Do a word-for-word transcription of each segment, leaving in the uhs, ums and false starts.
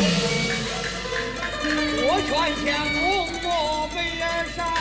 我劝相公莫悲伤。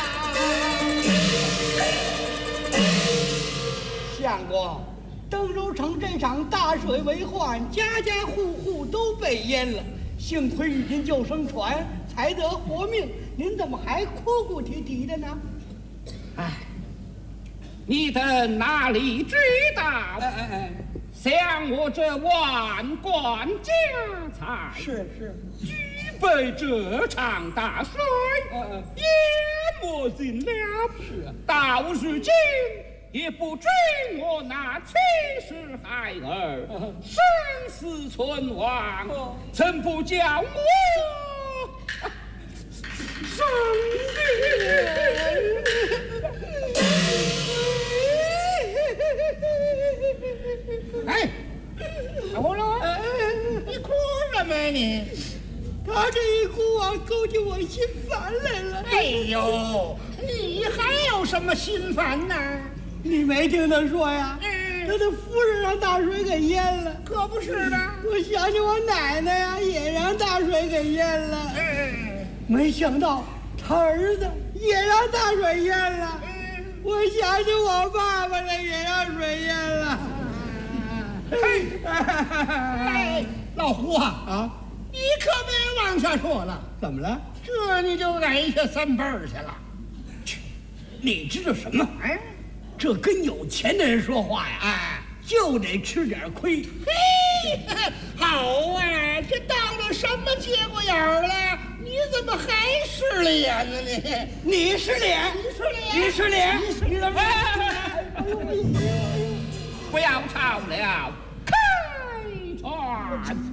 相公，登州城这场大水为患，家家户户都被淹了。幸亏遇见救生船，才得活命。您怎么还哭哭啼啼的呢？ 哎，你等哪里知道？哎哎哎，像我这万贯家财， 是是， 俱被这场大水淹没尽了。 是啊， 到如今也不知我那七十孩儿生死存亡，怎不叫我生哎，好了，你哭什么呀你？ 他这一哭啊，勾起我心烦来了。 哎呦，你还有什么心烦呢？ 你没听他说呀？ 嗯， 他的夫人让大水给淹了， 可不是的。 我想起我奶奶呀，也让大水给淹了。 嗯， 没想到他儿子也让大水淹了。 嗯， 我想起我爸爸了，也让水淹了。 嘿，哎，老胡啊， 啊， 你可别往下说了。 怎么了？ 这你就挨下三辈儿去了。 你知道什么？ 哎， 这跟有钱的人说话呀， 哎， 就得吃点亏。 嘿，好啊，这到了什么节骨眼儿了？你怎么还失了眼呢？你你失脸， 你失脸， 你失脸，你怎么？ 不要吵了，开船。